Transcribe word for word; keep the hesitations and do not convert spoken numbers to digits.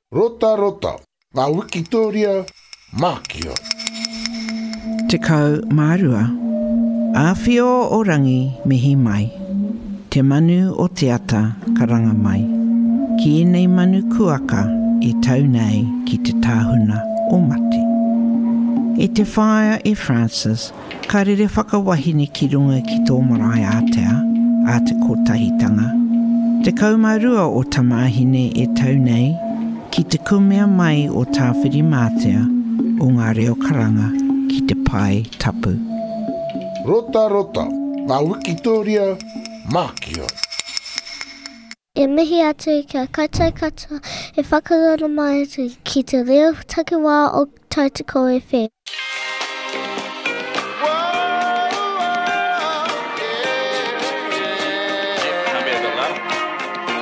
Rota rota, ngā Wikitoria Mākio. Te kau mārua, āwhio o rangi mihi mai, te manu o te ata karanga mai, ki enei manu kuaka e tau nei ki te tāhuna o mate. E te whaia e Francis, ka rere whakawahine ki runga ki tō marae Atea, a te kotahitanga. Te kaumārua o tamāhine e tau nei, ki te kumea mai o tāwhiri mātea o ngā reo karanga ki te pai tapu. Rota rota, ngā Wikitoria Mākio. E mihi atu kia kaitai katoa e whakarara mai atu ki te reo takiwā o Tautoko F M.